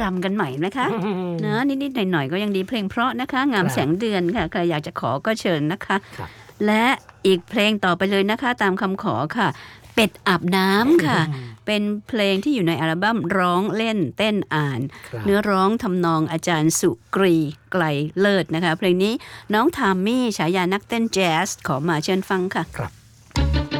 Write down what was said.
ำกันใหม่นะคะนะนิดๆหน่อยๆก็ยังดีเพลงเพราะนะคะงามแสงเดือนค่ะใครอยากจะขอก็เชิญนะคะและอีกเพลงต่อไปเลยนะคะตามคำขอค่ะเป็ดอาบน้ำค่ะเป็นเพลงที่อยู่ในอัลบั้มร้องเล่นเต้นอ่านเนื้อร้องทำนองอาจารย์สุกรีไกลเลิศนะคะเพลงนี้น้องทามมี่ฉายานักเต้นแจ๊สขอมาเชิญฟังค่ะ